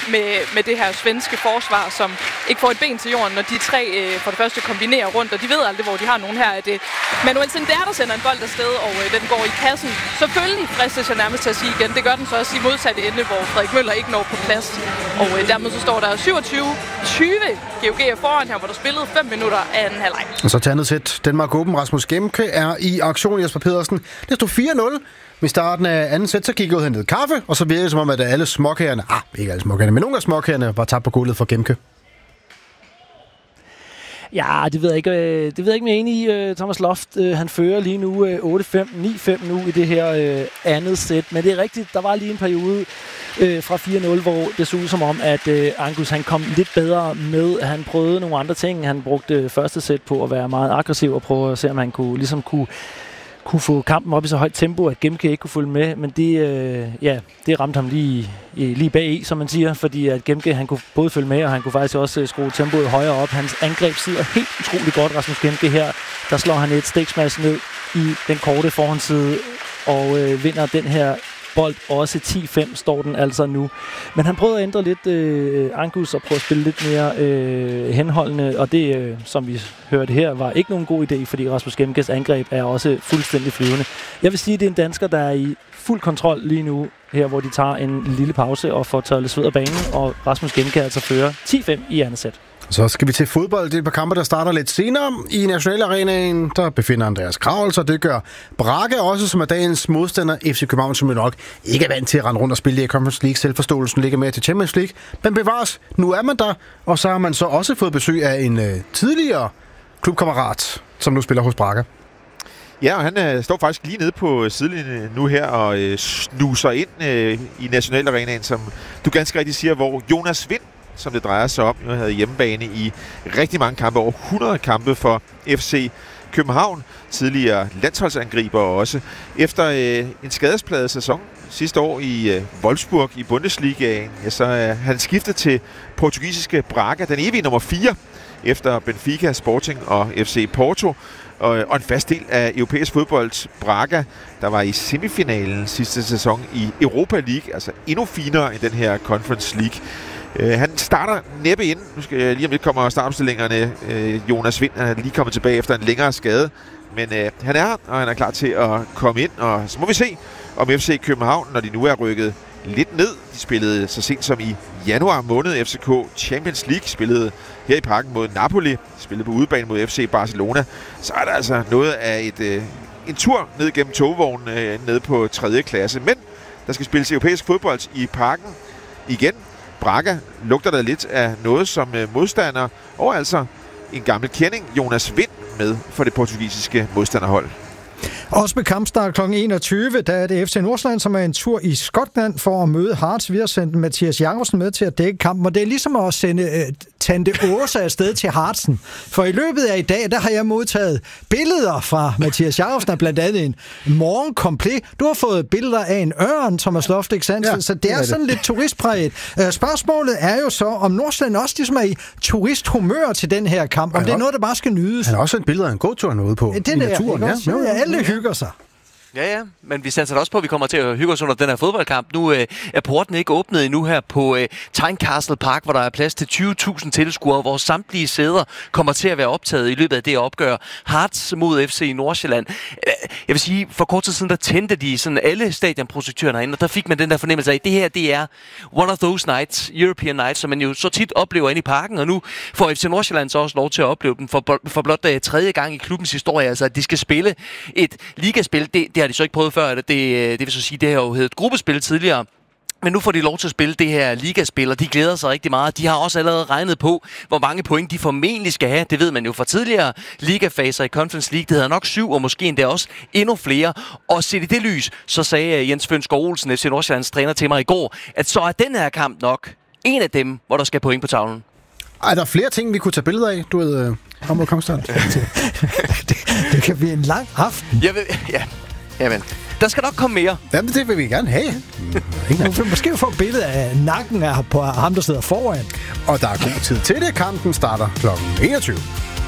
med det her svenske forsvar, som ikke får et ben til jorden, når de tre for det første kombinerer rundt, og de ved aldrig, hvor de har nogen her. Det Manuel Sender, der sender en bold afsted, og den går i kassen. Selvfølgelig fristes jeg nærmest til at sige igen. Det gør den så også i modsatte ende, hvor Frederik Møller ikke når på plads. Og dermed så står der 27-20 GOG foran her, hvor der spillede 5 minutter af anden halvleg. Og så til andet sæt. Danmark Åben. Rasmus Gemke er i aktion. Jesper Pedersen. Det stod 4-0. Ved starten af anden sæt, så gik jeg ud og hentede kaffe, og så virkede det som om, at alle småkagerne, ikke alle småkagerne, men nogle af småkagerne var tabt på gulvet for Gemke. Ja, det ved jeg ikke mere enig i. Thomas Loft, han fører lige nu 8-5, 9-5 nu i det her andet sæt. Men det er rigtigt, der var lige en periode fra 4-0, hvor det så ud som om, at Angus han kom lidt bedre med. Han prøvede nogle andre ting. Han brugte første sæt på at være meget aggressiv og prøve at se, om han kunne få kampen op i så højt tempo, at Gemke ikke kunne følge med, men det ramte ham lige bag i, som man siger, fordi at Gemke, han kunne både følge med, og han kunne faktisk også skrue tempoet højere op. Hans angreb sidder helt utroligt godt, Rasmus Gemke her. Der slår han et stiksmads ned i den korte forhåndsside, og vinder den her bold. Også 10-5 står den altså nu. Men han prøvede at ændre lidt Angus og prøve at spille lidt mere henholdende, og det, som vi hørte her, var ikke nogen god idé, fordi Rasmus Gemkes angreb er også fuldstændig flyvende. Jeg vil sige, at det er en dansker, der er i fuld kontrol lige nu, her hvor de tager en lille pause og får tørret lidt sved af banen, og Rasmus Gemke altså fører 10-5 i andet sæt. Så skal vi til fodbold. Det er et par kampe, der starter lidt senere. I Nationalarenaen, der befinder Andreas Kraul, så det gør Braga også, som er dagens modstander. FC København, som jo nok ikke er vant til at rende rundt og spille i Conference League. Selvforståelsen ligger mere til Champions League. Men bevares, nu er man der, og så har man så også fået besøg af en tidligere klubkammerat, som nu spiller hos Braga. Ja, og han står faktisk lige nede på sidelinjen nu her og snuser ind i Nationalarenaen, som du ganske rigtigt siger, hvor Jonas Vind, som det drejer sig om, jo havde hjemmebane i rigtig mange kampe, over 100 kampe for FC København, tidligere landsholdsangriber også. Efter en skadespladet sæson sidste år i Wolfsburg i Bundesligaen, ja, så han skiftet til portugisiske Braga, den evige nummer 4, efter Benfica, Sporting og FC Porto. Og en fast del af europæisk fodbold. Braga, der var i semifinalen sidste sæson i Europa League, altså endnu finere end den her Conference League. Han starter næppe ind. Nu skal jeg lige om lidt kommer startopstillingerne. Jonas Vind er lige kommet tilbage efter en længere skade. Men han er her, og han er klar til at komme ind. Og så må vi se, om FC København, når de nu er rykket lidt ned. De spillede så sent som i januar måned FCK Champions League. Spillede her i parken mod Napoli. Spillede på udebane mod FC Barcelona. Så er der altså noget af en tur ned gennem togvognen ned på 3. klasse. Men der skal spilles europæisk fodbold i parken igen. Braga lugter der lidt af noget som modstander, og altså en gammel kending, Jonas Vind, med for det portugisiske modstanderhold. Også med kampstart kl. 21, der er det FC Nordsjælland, som er en tur i Skotland for at møde Hearts. Vi har sendt Mathias Jacobsen med til at dække kampen, og det er ligesom at sende Tante Åsa afsted til Hartsen. For i løbet af i dag, der har jeg modtaget billeder fra Mathias Jacobsen, blandt andet en morgenkomplet. Du har fået billeder af en ørn, Thomas Loft, ikke sandt? Ja, så det er sådan lidt turistpræget. Spørgsmålet er jo så, om Nordsjælland også ligesom er i turisthumør til den her kamp, om det er noget, der bare skal nydes. Han har også en billede af en gåtur noget på i naturen. Ja, alle hygger sig. Ja, men vi satser også på, at vi kommer til at hygge os under den her fodboldkamp. Nu er porten ikke åbnet endnu her på Tynecastle Park, hvor der er plads til 20.000 tilskuere, hvor samtlige sæder kommer til at være optaget i løbet af det opgør. Hearts mod FC Nordsjælland. Jeg vil sige, for kort tid siden, der tændte de sådan alle stadionprojektørerne herinde, og der fik man den der fornemmelse af, at det her, det er one of those nights, European nights, som man jo så tit oplever inde i parken, og nu får FC Nordsjælland så også lov til at opleve den for blot tredje gang i klubbens historie, altså at de skal spille et ligaspil. Det har de så ikke prøvet før. Det vil så sige, det har jo heddet gruppespil tidligere. Men nu får de lov til at spille det her ligaspil, og de glæder sig rigtig meget. De har også allerede regnet på, hvor mange point de formentlig skal have. Det ved man jo fra tidligere ligafaser i Conference League. Det hedder nok 7, og måske endda også endnu flere. Og set i det lys, så sagde Jens Fønsgaard Olsen, FC Nordsjællands træner, til mig i går, at så er den her kamp nok en af dem, hvor der skal point på tavlen. Er der flere ting, vi kunne tage billeder af? Du ved, frem mod kampstart. Det kan blive en lang aften. Jamen, der skal nok komme mere. Jamen, det vil vi gerne have. Måske få et billede af nakken af på ham, der sidder foran. Og der er god tid til det. Kampen starter kl. 21.